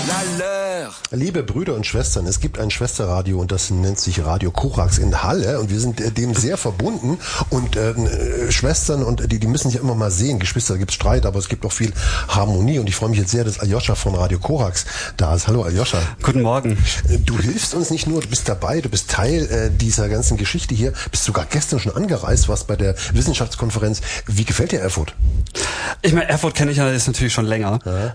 Liebe Brüder und Schwestern, es gibt ein Schwesterradio und das nennt sich Radio Korax in Halle und wir sind dem sehr verbunden und Schwestern und die müssen sich immer mal sehen. Geschwister, da gibt es Streit, aber es gibt auch viel Harmonie und ich freue mich jetzt sehr, dass Aljoscha von Radio Korax da ist. Hallo Aljoscha. Guten Morgen. Du hilfst uns nicht nur, du bist dabei, du bist Teil dieser ganzen Geschichte hier, bist sogar gestern schon angereist, warst bei der Wissenschaftskonferenz. Wie gefällt dir Erfurt? Ich meine, Erfurt kenne ich ja jetzt natürlich schon länger,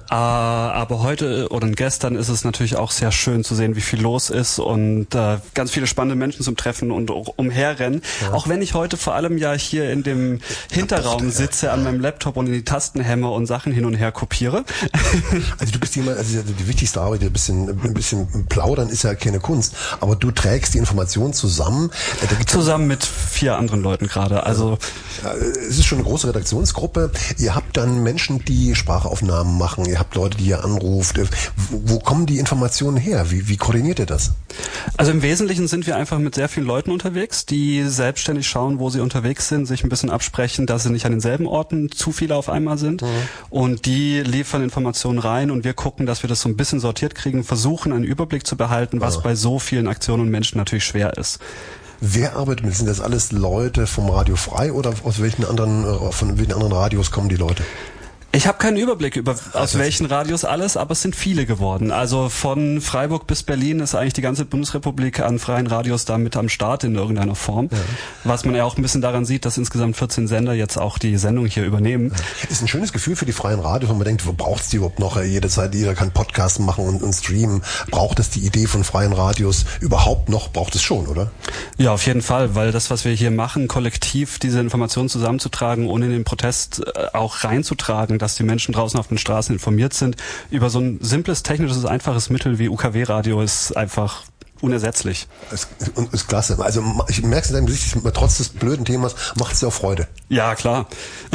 aber heute oder gestern ist es natürlich auch sehr schön zu sehen, wie viel los ist und ganz viele spannende Menschen zum Treffen und umherrennen. Ja. Auch wenn ich heute vor allem ja hier in dem Hinterraum sitze, an meinem Laptop und in die Tasten hämme und Sachen hin und her kopiere. Also du bist jemand, also die wichtigste Arbeit, ein bisschen plaudern ist ja keine Kunst, aber du trägst die Informationen zusammen. Zusammen mit 4 anderen Leuten gerade. Also es ist schon eine große Redaktionsgruppe. Ihr habt dann Menschen, die Sprachaufnahmen machen. Ihr habt Leute, die ihr anruft. Wo kommen die Informationen her? Wie koordiniert ihr das? Also im Wesentlichen sind wir einfach mit sehr vielen Leuten unterwegs, die selbstständig schauen, wo sie unterwegs sind, sich ein bisschen absprechen, dass sie nicht an denselben Orten zu viele auf einmal sind. Und die liefern Informationen rein und wir gucken, dass wir das so ein bisschen sortiert kriegen, versuchen einen Überblick zu behalten, was bei so vielen Aktionen und Menschen natürlich schwer ist. Wer arbeitet mit? Sind das alles Leute vom Radio Frei oder von welchen anderen Radios kommen die Leute? Ich habe keinen Überblick aus welchen Radios alles, aber es sind viele geworden. Also von Freiburg bis Berlin ist eigentlich die ganze Bundesrepublik an freien Radios da mit am Start in irgendeiner Form. Ja. Was man ja auch ein bisschen daran sieht, dass insgesamt 14 Sender jetzt auch die Sendung hier übernehmen. Ja. Ist ein schönes Gefühl für die freien Radios, wenn man denkt, wo braucht es die überhaupt noch? Jederzeit, jeder kann Podcasts machen und streamen. Braucht es die Idee von freien Radios überhaupt noch? Braucht es schon, oder? Ja, auf jeden Fall, weil das, was wir hier machen, kollektiv diese Informationen zusammenzutragen und in den Protest auch reinzutragen, dass die Menschen draußen auf den Straßen informiert sind über so ein simples, technisches, einfaches Mittel wie UKW-Radio ist einfach unersetzlich. Ist klasse. Also ich merke es in deinem Gesicht, trotz des blöden Themas macht es dir auch Freude. Ja, klar.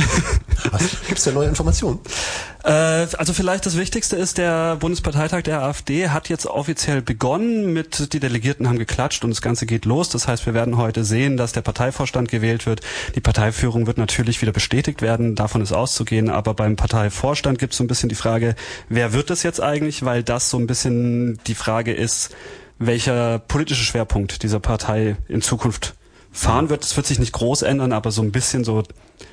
Gibt es da neue Informationen? Also vielleicht das Wichtigste ist, der Bundesparteitag der AfD hat jetzt offiziell begonnen die Delegierten haben geklatscht und das Ganze geht los. Das heißt, wir werden heute sehen, dass der Parteivorstand gewählt wird. Die Parteiführung wird natürlich wieder bestätigt werden, davon ist auszugehen. Aber beim Parteivorstand gibt es so ein bisschen die Frage, wer wird das jetzt eigentlich? Weil das so ein bisschen die Frage ist, welcher politische Schwerpunkt dieser Partei in Zukunft fahren wird. Es wird sich nicht groß ändern, aber so ein bisschen so,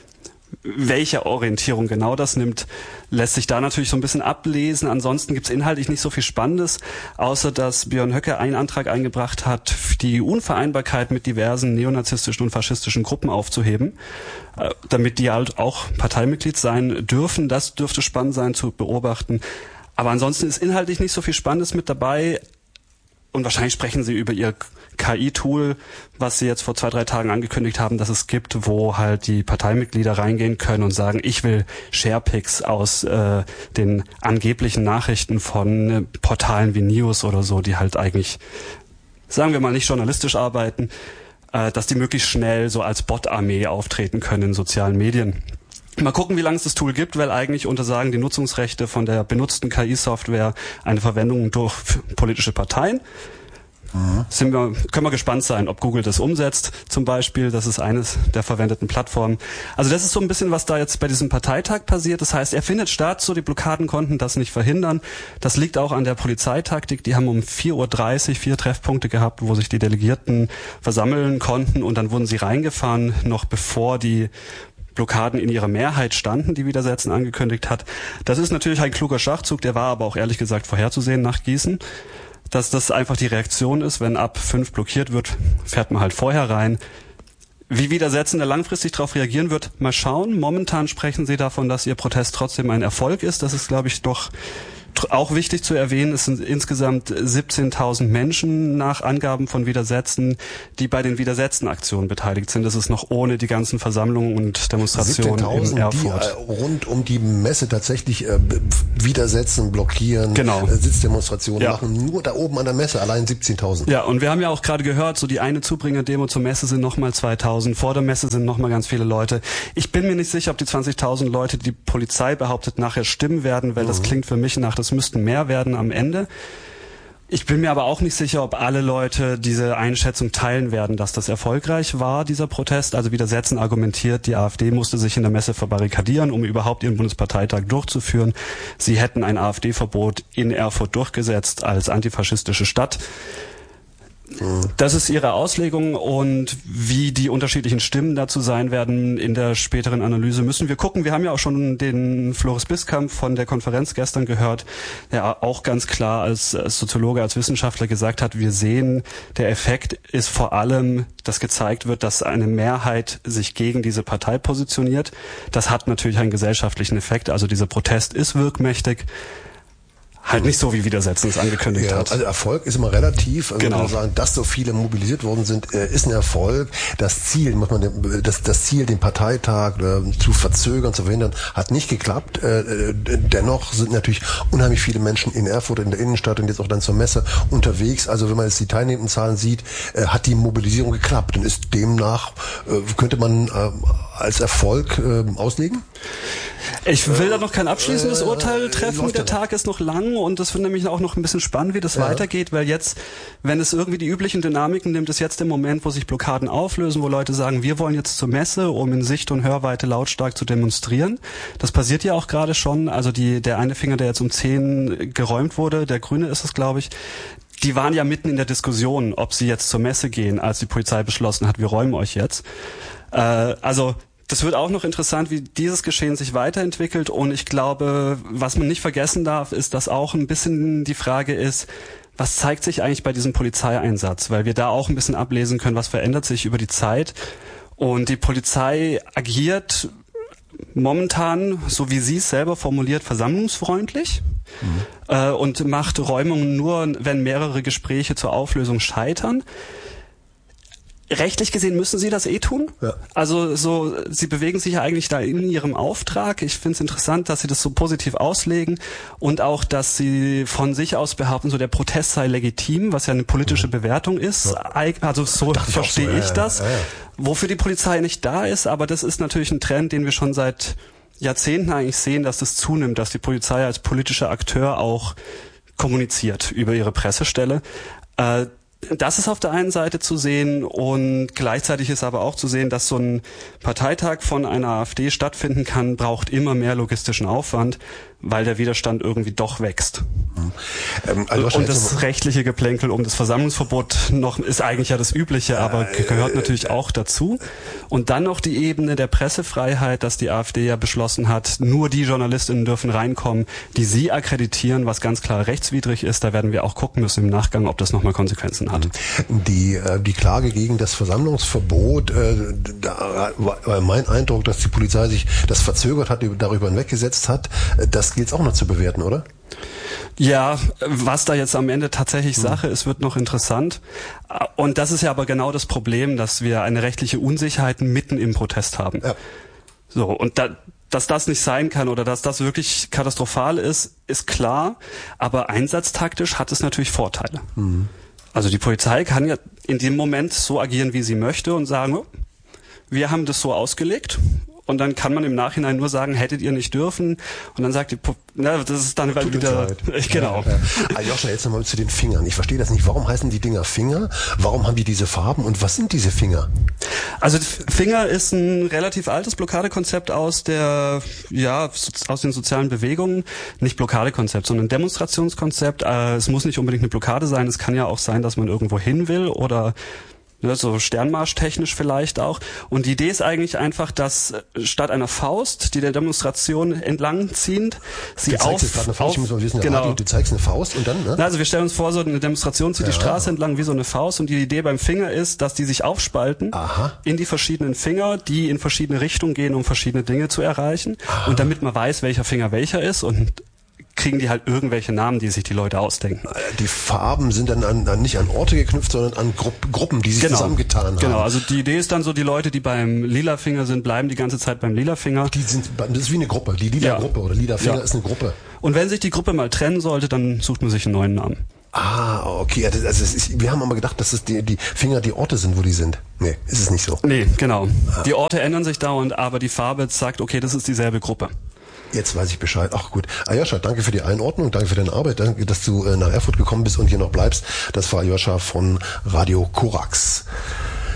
welche Orientierung genau das nimmt, lässt sich da natürlich so ein bisschen ablesen. Ansonsten gibt's inhaltlich nicht so viel Spannendes, außer dass Björn Höcke einen Antrag eingebracht hat, die Unvereinbarkeit mit diversen neonazistischen und faschistischen Gruppen aufzuheben, damit die halt auch Parteimitglied sein dürfen. Das dürfte spannend sein zu beobachten. Aber ansonsten ist inhaltlich nicht so viel Spannendes mit dabei. Und wahrscheinlich sprechen sie über ihr KI-Tool, was sie jetzt vor 2-3 Tagen angekündigt haben, dass es gibt, wo halt die Parteimitglieder reingehen können und sagen, ich will Sharepics aus den angeblichen Nachrichten von Portalen wie News oder so, die halt eigentlich, sagen wir mal, nicht journalistisch arbeiten, dass die möglichst schnell so als Bot-Armee auftreten können in sozialen Medien. Mal gucken, wie lange es das Tool gibt, weil eigentlich untersagen die Nutzungsrechte von der benutzten KI-Software eine Verwendung durch politische Parteien. Können wir gespannt sein, ob Google das umsetzt zum Beispiel. Das ist eines der verwendeten Plattformen. Also das ist so ein bisschen, was da jetzt bei diesem Parteitag passiert. Das heißt, er findet statt, so die Blockaden konnten das nicht verhindern. Das liegt auch an der Polizeitaktik. Die haben um 4:30 Uhr 4 Treffpunkte gehabt, wo sich die Delegierten versammeln konnten und dann wurden sie reingefahren, noch bevor die Blockaden in ihrer Mehrheit standen, die Widersetzen angekündigt hat. Das ist natürlich ein kluger Schachzug, der war aber auch ehrlich gesagt vorherzusehen nach Gießen, dass das einfach die Reaktion ist, wenn ab 5 blockiert wird, fährt man halt vorher rein. Wie Widersetzende langfristig darauf reagieren wird, mal schauen. Momentan sprechen sie davon, dass ihr Protest trotzdem ein Erfolg ist. Das ist, glaube ich, doch auch wichtig zu erwähnen. Es sind insgesamt 17.000 Menschen nach Angaben von Widersetzten, die bei den Widersetzen-Aktionen beteiligt sind. Das ist noch ohne die ganzen Versammlungen und Demonstrationen in Erfurt. Die rund um die Messe tatsächlich widersetzen, blockieren, Sitzdemonstrationen machen. Nur da oben an der Messe allein 17.000. Ja, und wir haben ja auch gerade gehört, so die eine Zubringer-Demo zur Messe sind nochmal 2.000. Vor der Messe sind nochmal ganz viele Leute. Ich bin mir nicht sicher, ob die 20.000 Leute, die Polizei behauptet, nachher stimmen werden, weil das klingt für mich nach, das müssten mehr werden am Ende. Ich bin mir aber auch nicht sicher, ob alle Leute diese Einschätzung teilen werden, dass das erfolgreich war, dieser Protest. Also wie der Setzen argumentiert, die AfD musste sich in der Messe verbarrikadieren, um überhaupt ihren Bundesparteitag durchzuführen. Sie hätten ein AfD-Verbot in Erfurt durchgesetzt als antifaschistische Stadt. Das ist ihre Auslegung, und wie die unterschiedlichen Stimmen dazu sein werden in der späteren Analyse, müssen wir gucken. Wir haben ja auch schon den Floris Biskamp von der Konferenz gestern gehört, der auch ganz klar als Soziologe, als Wissenschaftler gesagt hat, wir sehen, der Effekt ist vor allem, dass gezeigt wird, dass eine Mehrheit sich gegen diese Partei positioniert. Das hat natürlich einen gesellschaftlichen Effekt, also dieser Protest ist wirkmächtig. Halt nicht so, wie Widersetzen es angekündigt hat. Also Erfolg ist immer relativ. Also genau. Man sagen, dass so viele mobilisiert worden sind, ist ein Erfolg. Das Ziel, das Ziel, den Parteitag zu verzögern, zu verhindern, hat nicht geklappt. Dennoch sind natürlich unheimlich viele Menschen in Erfurt, in der Innenstadt und jetzt auch dann zur Messe unterwegs. Also wenn man jetzt die teilnehmenden Zahlen sieht, hat die Mobilisierung geklappt und ist demnach, könnte man als Erfolg auslegen? Ich will da noch kein abschließendes Urteil treffen. Der Tag ist noch lang, und es wird nämlich auch noch ein bisschen spannend, wie das weitergeht, weil jetzt, wenn es irgendwie die üblichen Dynamiken nimmt, ist jetzt der Moment, wo sich Blockaden auflösen, wo Leute sagen, wir wollen jetzt zur Messe, um in Sicht- und Hörweite lautstark zu demonstrieren. Das passiert ja auch gerade schon. Also der eine Finger, der jetzt um 10 geräumt wurde, der Grüne ist es, glaube ich, die waren ja mitten in der Diskussion, ob sie jetzt zur Messe gehen, als die Polizei beschlossen hat, wir räumen euch jetzt. Also das wird auch noch interessant, wie dieses Geschehen sich weiterentwickelt, und ich glaube, was man nicht vergessen darf, ist, dass auch ein bisschen die Frage ist, was zeigt sich eigentlich bei diesem Polizeieinsatz, weil wir da auch ein bisschen ablesen können, was verändert sich über die Zeit, und die Polizei agiert momentan, so wie sie es selber formuliert, versammlungsfreundlich und macht Räumungen nur, wenn mehrere Gespräche zur Auflösung scheitern. Rechtlich gesehen müssen sie das tun. Ja. Also sie bewegen sich ja eigentlich da in ihrem Auftrag. Ich finde es interessant, dass sie das so positiv auslegen, und auch, dass sie von sich aus behaupten, so der Protest sei legitim, was ja eine politische Bewertung ist. Ja. Also so verstehe ich das. Ja. Wofür die Polizei nicht da ist, aber das ist natürlich ein Trend, den wir schon seit Jahrzehnten eigentlich sehen, dass das zunimmt, dass die Polizei als politischer Akteur auch kommuniziert über ihre Pressestelle. Das ist auf der einen Seite zu sehen, und gleichzeitig ist aber auch zu sehen, dass so ein Parteitag von einer AfD stattfinden kann, braucht immer mehr logistischen Aufwand, weil der Widerstand irgendwie doch wächst. Und das rechtliche Geplänkel um das Versammlungsverbot noch ist eigentlich ja das Übliche, aber gehört natürlich auch dazu. Und dann noch die Ebene der Pressefreiheit, dass die AfD ja beschlossen hat, nur die JournalistInnen dürfen reinkommen, die sie akkreditieren, was ganz klar rechtswidrig ist. Da werden wir auch gucken müssen im Nachgang, ob das nochmal Konsequenzen hat. Die Klage gegen das Versammlungsverbot, da war mein Eindruck, dass die Polizei sich das verzögert hat, darüber hinweggesetzt hat. Das gilt es auch noch zu bewerten, oder? Ja, was da jetzt am Ende tatsächlich Sache ist, wird noch interessant. Und das ist ja aber genau das Problem, dass wir eine rechtliche Unsicherheit mitten im Protest haben. Ja. So, und dass das nicht sein kann oder dass das wirklich katastrophal ist, ist klar. Aber einsatztaktisch hat es natürlich Vorteile. Also die Polizei kann ja in dem Moment so agieren, wie sie möchte, und sagen, oh, wir haben das so ausgelegt. Und dann kann man im Nachhinein nur sagen, hättet ihr nicht dürfen. Und dann sagt die, das ist dann wieder, genau. Joscha, jetzt nochmal zu den Fingern. Ich verstehe das nicht. Warum heißen die Dinger Finger? Warum haben die diese Farben? Und was sind diese Finger? Also Finger ist ein relativ altes Blockadekonzept aus den sozialen Bewegungen. Nicht Blockadekonzept, sondern Demonstrationskonzept. Es muss nicht unbedingt eine Blockade sein. Es kann ja auch sein, dass man irgendwo hin will oder so Sternmarschtechnisch vielleicht auch. Und die Idee ist eigentlich einfach, dass statt einer Faust, die der Demonstration entlang ziehend, du zeigst eine Faust und dann, ne? Also wir stellen uns vor, so eine Demonstration zieht die Straße entlang wie so eine Faust, und die Idee beim Finger ist, dass die sich aufspalten in die verschiedenen Finger, die in verschiedene Richtungen gehen, um verschiedene Dinge zu erreichen. Und damit man weiß, welcher Finger welcher ist, und kriegen die halt irgendwelche Namen, die sich die Leute ausdenken. Die Farben sind dann nicht an Orte geknüpft, sondern an Gruppen, die sich zusammengetan haben. Genau, also die Idee ist dann so, die Leute, die beim lila Finger sind, bleiben die ganze Zeit beim lila Finger. Das ist wie eine Gruppe, die lila Gruppe oder lila Finger ist eine Gruppe. Und wenn sich die Gruppe mal trennen sollte, dann sucht man sich einen neuen Namen. Okay. Wir haben aber gedacht, dass es die Finger die Orte sind, wo die sind. Nee, ist es nicht so. Nee, genau. Die Orte ändern sich dauernd, aber die Farbe sagt, okay, das ist dieselbe Gruppe. Jetzt weiß ich Bescheid. Ach gut. Aljoscha, danke für die Einordnung, danke für deine Arbeit, danke, dass du nach Erfurt gekommen bist und hier noch bleibst. Das war Aljoscha von Radio Korax.